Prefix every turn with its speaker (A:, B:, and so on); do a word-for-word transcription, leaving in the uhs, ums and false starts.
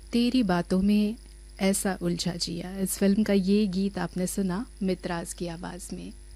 A: तेरी बातों में ऐसा उलझा जिया। इस फिल्म का ये गीत आपने सुना मितराज की आवाज़ में।